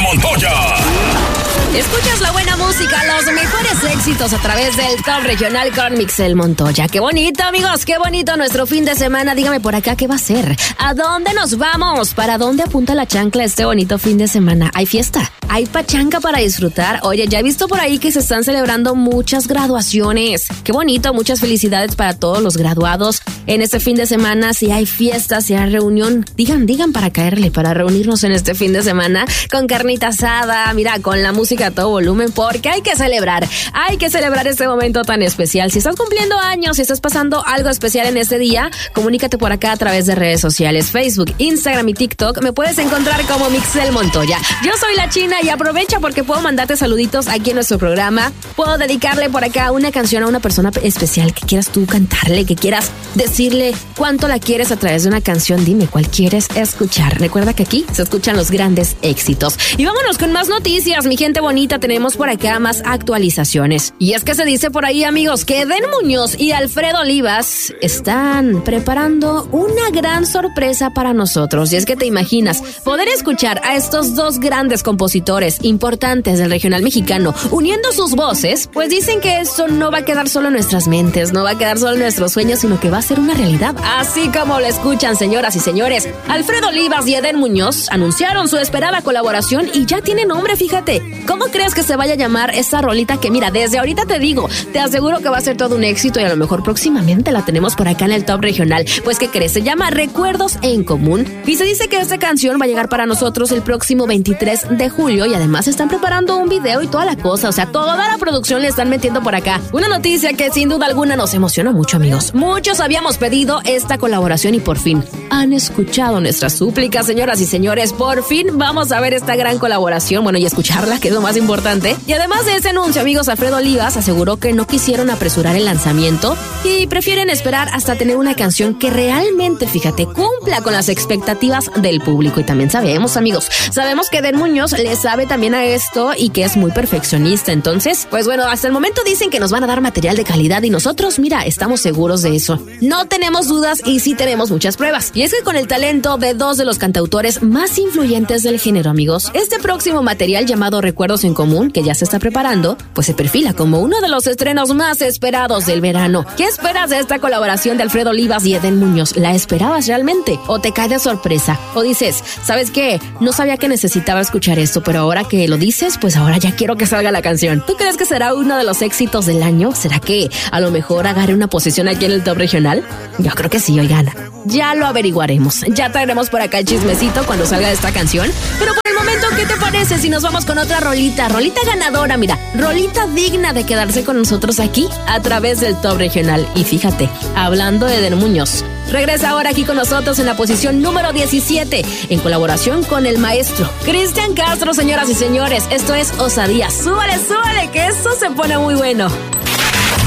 Montoya. Escuchas la buena música, los mejores éxitos a través del Top Regional con Mixel Montoya. ¡Qué bonito, amigos! ¡Qué bonito nuestro fin de semana! Dígame por acá, ¿qué va a ser? ¿A dónde nos vamos? ¿Para dónde apunta la chancla este bonito fin de semana? ¿Hay fiesta? ¿Hay pachanga para disfrutar? Oye, ya he visto por ahí que se están celebrando muchas graduaciones. ¡Qué bonito! Muchas felicidades para todos los graduados en este fin de semana. Si hay fiesta, si hay reunión, digan para caerle, para reunirnos en este fin de semana con carnita asada, mira, con la música a todo volumen, porque hay que celebrar este momento tan especial. Si estás cumpliendo años, si estás pasando algo especial en este día, comunícate por acá a través de redes sociales, Facebook, Instagram y TikTok. Me puedes encontrar como Mixel Montoya. Yo soy la China y aprovecha porque puedo mandarte saluditos aquí en nuestro programa. Puedo dedicarle por acá una canción a una persona especial que quieras tú cantarle, que quieras decirle cuánto la quieres a través de una canción. Dime cuál quieres escuchar. Recuerda que aquí se escuchan los grandes éxitos. Y vámonos con más noticias, mi gente bonita. Tenemos por acá más actualizaciones. Y es que se dice por ahí, amigos, que Eden Muñoz y Alfredo Olivas están preparando una gran sorpresa para nosotros. Y es que te imaginas poder escuchar a estos dos grandes compositores importantes del regional mexicano uniendo sus voces. Pues dicen que esto no va a quedar solo en nuestras mentes, no va a quedar solo en nuestros sueños, sino que va a ser una realidad. Así como lo escuchan, señoras y señores, Alfredo Olivas y Eden Muñoz anunciaron su esperada colaboración y ya tiene nombre, fíjate. ¿Cómo crees que se vaya a llamar esta rolita que, mira, desde ahorita te digo, te aseguro que va a ser todo un éxito y a lo mejor próximamente la tenemos por acá en el Top Regional? Pues, ¿qué crees? Se llama Recuerdos en Común y se dice que esta canción va a llegar para nosotros el próximo 23 de julio y además están preparando un video y toda la cosa, o sea, toda la producción le están metiendo por acá. Una noticia que sin duda alguna nos emociona mucho, amigos. Muchos habíamos pedido esta colaboración y por fin han escuchado nuestras súplicas, señoras y señores. Por fin vamos a ver esta gran colaboración, bueno, y escucharla, que es lo más importante. Y además de ese anuncio, amigos, Alfredo Olivas aseguró que no quisieron apresurar el lanzamiento y prefieren esperar hasta tener una canción que realmente, fíjate, cumpla con las expectativas del público. Y también sabemos, amigos, sabemos que Eden Muñoz le sabe también a esto y que es muy perfeccionista. Entonces, pues bueno, hasta el momento dicen que nos van a dar material de calidad y nosotros, mira, estamos seguros de eso. No tenemos dudas y sí tenemos muchas pruebas. Y es que con el talento de dos de los cantautores más influyentes del género, amigos, este próximo material llamado Recuerdos en Común, que ya se está preparando, pues se perfila como uno de los estrenos más esperados del verano. ¿Qué esperas de esta colaboración de Alfredo Olivas y Eden Muñoz? ¿La esperabas realmente? ¿O te cae de sorpresa? ¿O dices, ¿sabes qué? No sabía que necesitaba escuchar esto, pero ahora que lo dices, pues ahora ya quiero que salga la canción? ¿Tú crees que será uno de los éxitos del año? ¿Será que a lo mejor agarre una posición aquí en el Top Regional? Yo creo que sí, oigan. Ya lo averiguaremos. Ya traeremos por acá el chismecito cuando salga esta canción. Pero por el momento, ¿qué te parece si nos vamos con otra rolita? Rolita ganadora, mira. Rolita digna de quedarse con nosotros aquí a través del Top Regional. Y fíjate, hablando de Eden Muñoz, regresa ahora aquí con nosotros en la posición número 17, en colaboración con el maestro Cristian Castro, señoras y señores. Esto es Osadía. Súbale, súbale, que esto se pone muy bueno.